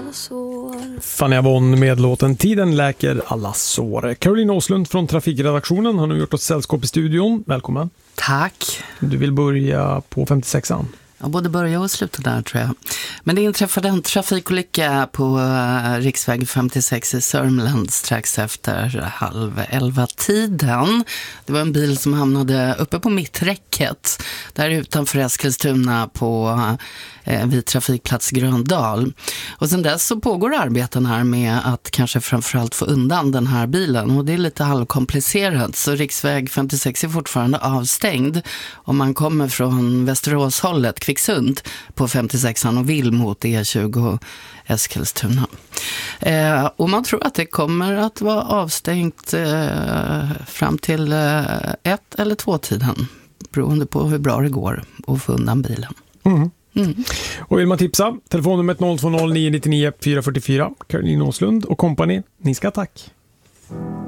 alla sår. Fanny Avon med låten Tiden läker alla sår. Caroline Åslund från Trafikredaktionen har nu gjort ett sällskap i studion. Välkommen. Tack. Du vill börja på 56an. Jag både börja och sluta där, tror jag. Men det inträffade en trafikolycka på riksväg 56 i Sörmland strax efter 10:30. Det var en bil som hamnade uppe på mitträcket där utanför Eskilstuna på vid trafikplats Gröndal. Och sen dess så pågår arbeten här med att kanske framförallt få undan den här bilen. Och det är lite halvkomplicerat, så riksväg 56 är fortfarande avstängd. Om man kommer från Västeråshållet, Kvicksund, på 56an och vill mot E20 Eskilstuna. Och man tror att det kommer att vara avstängt fram till 1 eller 2-tiden. Beroende på hur bra det går att få undan bilen. Mm. Och vill man tipsa, telefonnumret 020 999 444, Caroline Åslund och kompani, ni ska tack.